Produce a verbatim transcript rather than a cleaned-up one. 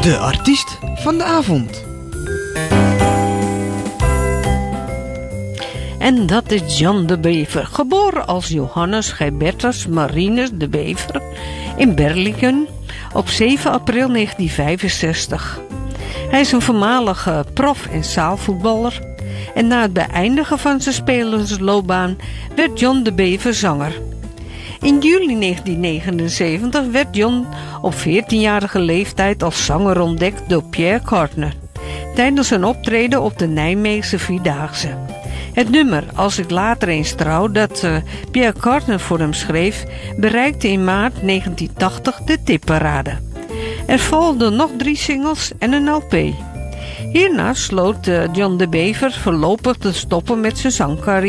De artiest van de avond. En dat is John de Bever, geboren als Johannes Gijbertus Marinus de Bever in Berligen op zeven april negentien vijfenzestig. Hij is een voormalige prof- en zaalvoetballer en na het beëindigen van zijn spelersloopbaan werd John de Bever zanger. In juli negentien negenenzeventig werd John op veertienjarige leeftijd als zanger ontdekt door Pierre Cardin tijdens een optreden op de Nijmeegse Vierdaagse. Het nummer Als ik later eens trouw, dat uh, Pierre Cardin voor hem schreef, bereikte in maart negentien tachtig de tipparade. Er volgden nog drie singles en een L P. Hierna sloot uh, John de Bever voorlopig te stoppen met zijn zangcarrière.